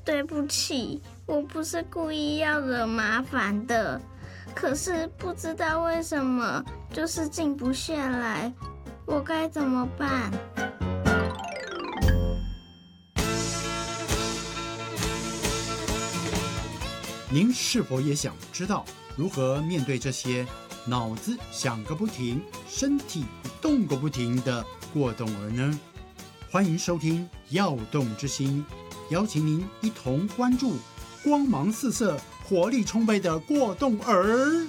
对不起，我不是故意要惹麻烦的，可是不知道为什么就是静不下来，我该怎么办？ 您是否也想知道如何面对这些脑子想个不停、身体动个不停的过动儿呢？欢迎收听《耀动之心》，邀请您一同关注光芒四射、活力充沛的过动儿。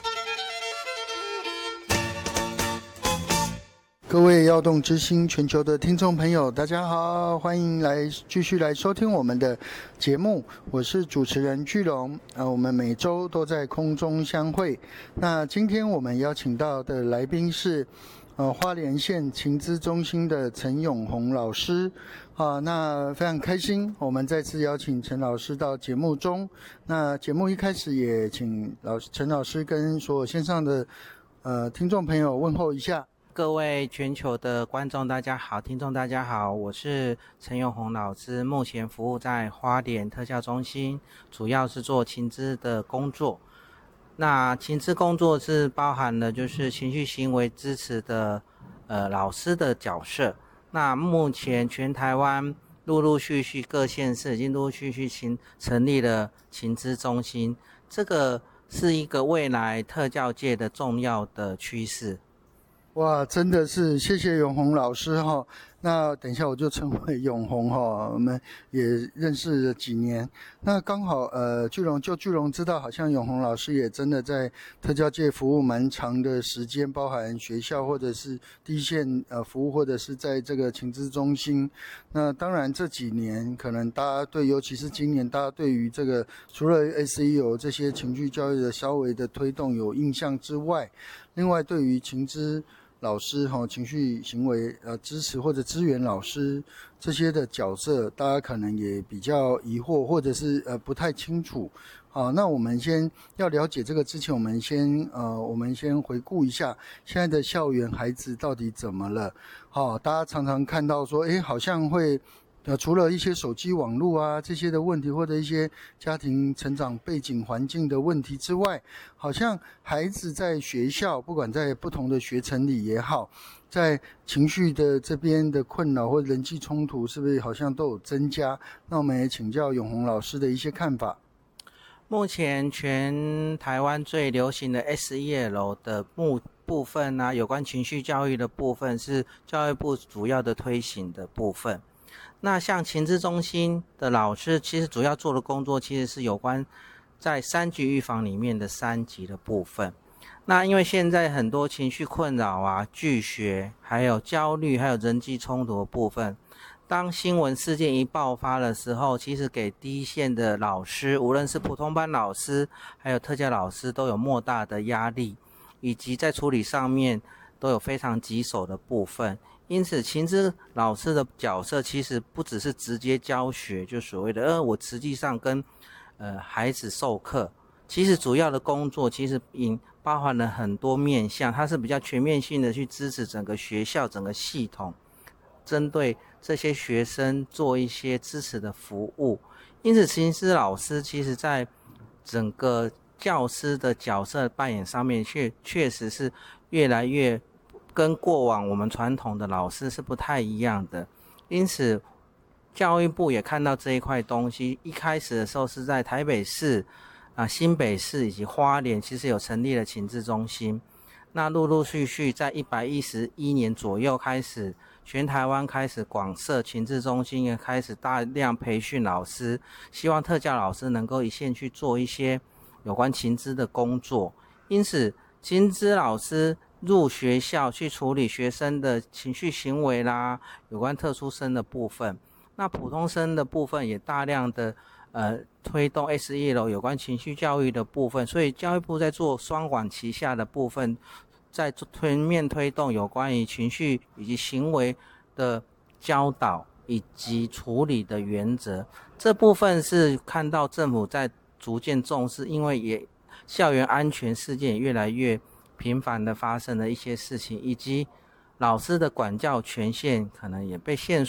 各位耀动之心全球的听众朋友，大家好，欢迎继续来收听我们的节目，我是主持人巨龙。我们每周都在空中相会。那今天我们邀请到的来宾是花莲县情资中心的陈永宏老师。那非常开心，我们再次邀请陈老师到节目中。那节目一开始也请陈老师跟所有线上的听众朋友问候一下。 各位全球的观众大家好，听众大家好，我是陈永宏老师，目前服务在花莲特教中心，主要是做情资的工作。那情资工作是包含了就是情绪行为支持的老师的角色。那目前全台湾陆陆续续各县市已经陆陆续续成立了情资中心，这个是一个未来特教界的重要的趋势。 哇，真的是谢谢永宏老师哈。那等一下我就称为永宏哈，我们也认识了几年。那刚好巨龙知道，好像永宏老师也真的在特教界服务蛮长的时间，包含学校或者是第一线服务，或者是在这个情资中心。那当然这几年可能大家尤其是今年，大家对于这个除了 SEO 这些情绪教育的稍微的推动有印象之外，另外对于情资老师情绪行为支持或者支援老师这些的角色，大家可能也比较疑惑，或者是不太清楚。好，那我们先要了解这个之前，我们先回顾一下现在的校园孩子到底怎么了。好，大家常常看到说好像会除了一些手机网络啊这些的问题，或者一些家庭成长背景环境的问题之外，好像孩子在学校，不管在不同的学程里也好，在情绪的这边的困扰或人际冲突，是不是好像都有增加？那我们也请教永宏老师的一些看法。 目前全台湾最流行的 SEL 的部分啊，有关情绪教育的部分是教育部主要的推行的部分。那像情资中心的老师，其实主要做的工作其实是有关在3级预防里面的3级的部分。那因为现在很多情绪困扰啊、拒学、还有焦虑、还有人际冲突的部分，当新闻事件一爆发的时候，其实给第一线的老师，无论是普通班老师还有特教老师，都有莫大的压力，以及在处理上面都有非常棘手的部分。因此情资老师的角色其实不只是直接教学，就所谓的我实际上跟孩子授课，其实主要的工作其实包含了很多面向，它是比较全面性的去支持整个学校整个系统，针对这些学生做一些支持的服务。因此情资老师其实在整个教师的角色扮演上面确实是越来越跟过往我们传统的老师是不太一样的。因此教育部也看到这一块东西，一开始的时候是在台北市新北市以及花莲其实有成立了情资中心。那陆陆续续在111年左右开始，全台湾开始广设情资中心，也开始大量培训老师，希望特教老师能够一线去做一些有关情资的工作。因此情资老师入学校去处理学生的情绪行为啦，有关特殊生的部分。那普通生的部分也大量的推动 SEL 有关情绪教育的部分，所以教育部在做双管齐下的部分，在全面推动有关于情绪以及行为的教导以及处理的原则。这部分是看到政府在逐渐重视，因为校园安全事件也越来越频繁的发生的一些事情，以及老师的管教权限可能也被限